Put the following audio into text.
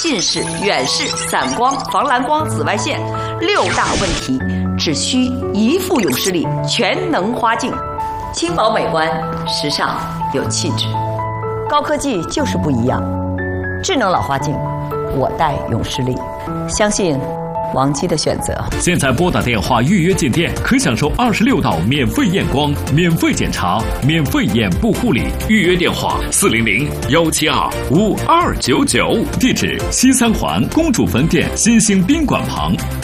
近视、远视、散光、防蓝光、紫外线6大问题，只需一副永视力，全能花镜，轻薄美观，时尚有气质。高科技就是不一样，智能老花镜，我戴永视力，相信王姬的选择。 现在拨打电话预约进店，可享受26道免费验光、免费检查、免费眼部护理。预约电话400-172-5299，地址西三环公主坟店新兴宾馆旁。